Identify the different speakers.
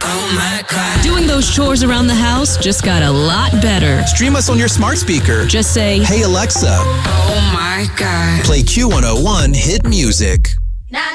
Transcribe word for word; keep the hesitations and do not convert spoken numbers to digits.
Speaker 1: Oh my God.
Speaker 2: Doing those chores around the house just got a lot better.
Speaker 3: Stream us on your smart speaker.
Speaker 2: Just say,
Speaker 3: "Hey Alexa,
Speaker 1: Oh my God.
Speaker 3: play Q one oh one Hit Music."